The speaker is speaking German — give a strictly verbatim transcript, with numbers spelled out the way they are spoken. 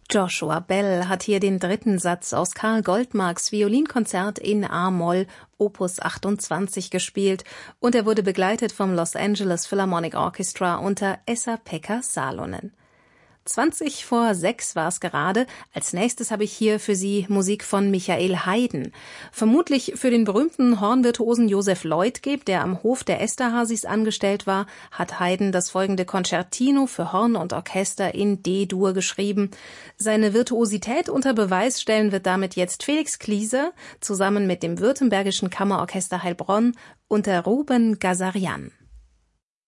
Joshua Bell hat hier den dritten Satz aus Karl Goldmarks Violinkonzert in A-Moll, Opus achtundzwanzig, gespielt und er wurde begleitet vom Los Angeles Philharmonic Orchestra unter Esa-Pekka Salonen. zwanzig vor sechs war es gerade. Als nächstes habe ich hier für Sie Musik von Michael Haydn. Vermutlich für den berühmten Hornvirtuosen Joseph Leutgeb, der am Hof der Esterházys angestellt war, hat Haydn das folgende Concertino für Horn und Orchester in D-Dur geschrieben. Seine Virtuosität unter Beweis stellen wird damit jetzt Felix Klieser zusammen mit dem Württembergischen Kammerorchester Heilbronn unter Ruben Gazarian.